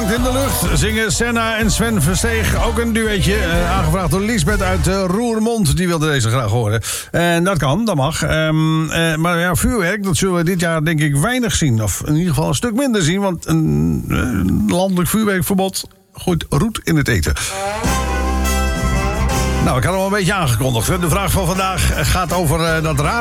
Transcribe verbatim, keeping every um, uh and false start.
hangt in de lucht. Zingen Senna en Sven Versteeg. Ook een duetje. Uh, aangevraagd door Liesbeth uit uh, Roermond. Die wilde deze graag horen. En dat kan, dat mag. Um, uh, maar ja, vuurwerk, dat zullen we dit jaar denk ik weinig zien. Of in ieder geval een stuk minder zien. Want een, een landelijk vuurwerkverbod gooit roet in het eten. Nou, ik had hem al een beetje aangekondigd. Hè. De vraag van vandaag gaat over uh, dat raar.